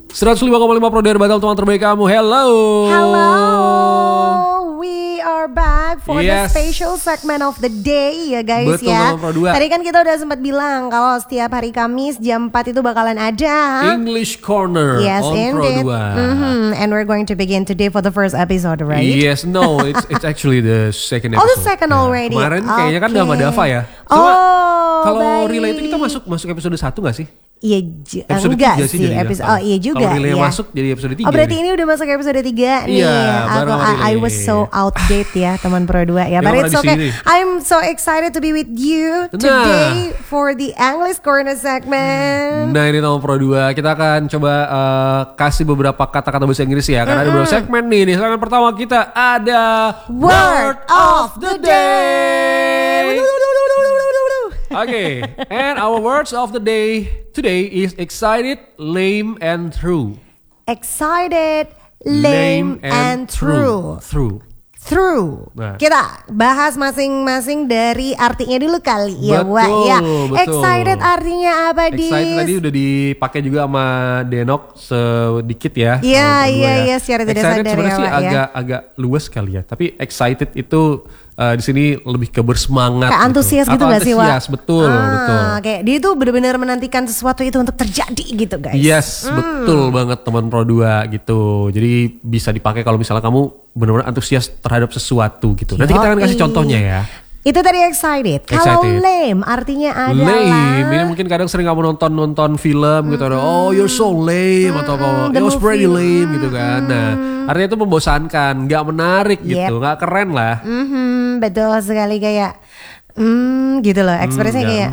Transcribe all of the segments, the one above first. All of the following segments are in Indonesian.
105,5 Pro dari Batam, teman terbaik kamu. Hello. We are back for the special segment of the day ya guys. Betul, ya. Pro 2. Tadi kan kita udah sempat bilang kalau setiap hari Kamis jam 4 itu bakalan ada English Corner on indeed. Pro 2. And we're going to begin today for the first episode, right? Yes, no, it's actually the second episode. Oh, the second already. Kemarin kayaknya kan udah sama Dava ya. Cuma kalau relay itu kita masuk episode 1 gak sih? Iya, enggak sih episode. Oh iya juga. Kalau relay masuk jadi episode 3. Oh berarti ini udah masuk episode 3 nih. I was so outdated ya teman Pro 2 ya. But it's okay. I'm so excited to be with you today for the English Corner segment. Nah ini teman Pro 2, kita akan coba kasih beberapa kata-kata bahasa Inggris ya. Karena ada beberapa segmen nih. Di segmen pertama kita ada Word of the Day. Okay, and our words of the day today is excited, lame, and true. Excited, lame, and true. True. Nah. Kita bahas masing-masing dari artinya dulu kali ya, Wak ya. Betul. Excited artinya apa, Dis? Excited tadi udah dipakai juga sama Denok sedikit ya. Iya, secara tidak sadar ya, sebenarnya sih ya. agak luas kali ya. Tapi excited itu di sini lebih ke bersemangat. Kayak antusias gitu gak sih, Wak? Antusias, betul. Kayak dia tuh benar-benar menantikan sesuatu itu untuk terjadi gitu, guys. Yes, betul banget teman Pro 2 gitu. Jadi bisa dipakai kalau misalnya kamu benar-benar antusias terhadap sesuatu gitu. Nanti kita akan kasih contohnya ya. Itu tadi excited. Kalau lame artinya adalah lame. Ini mungkin kadang sering kamu nonton film gitu. Oh you're so lame atau apa. It was pretty lame gitu kan. Nah artinya itu membosankan, gak menarik gitu, gak keren lah. Betul sekali kayak gitu loh. Ekspresinya kayak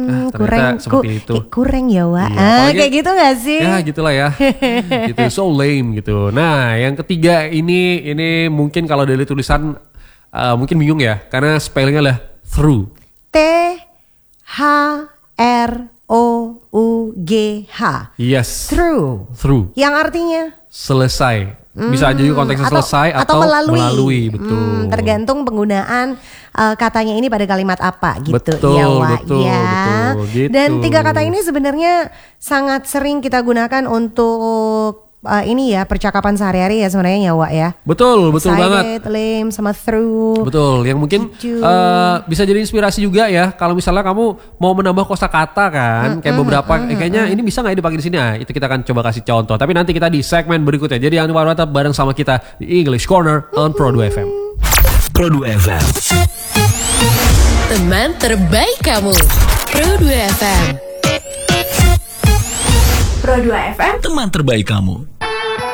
kurang ya Wak. Kayak gitu gak sih? Ya gitulah ya. Gitu, so lame gitu. Nah yang ketiga ini mungkin kalau dari tulisan mungkin bingung ya, karena spellingnya adalah through. T-H-R-O-U-G-H. Yes. Through. Yang artinya selesai. Bisa aja juga konteksnya selesai atau melalui. Betul. Tergantung penggunaan katanya ini pada kalimat apa gitu. Betul, ya, Wak, betul, ya. betul, gitu. Dan 3 kata ini sebenarnya sangat sering kita gunakan untuk ini ya percakapan sehari-hari ya sebenarnya ya Wak ya. Betul Excited, banget. Lame sama through. Betul, yang mungkin bisa jadi inspirasi juga ya. Kalau misalnya kamu mau menambah kosakata kan, kayak beberapa kayaknya ini bisa nggak ya dipakai di sini? Nah, itu kita akan coba kasih contoh. Tapi nanti kita di segmen berikutnya. Jadi jangan lupa tetap bareng sama kita di English Corner on Pro 2 FM. Pro 2 FM. Teman terbaik kamu. Pro 2 FM. Pro 2 FM. Teman terbaik kamu.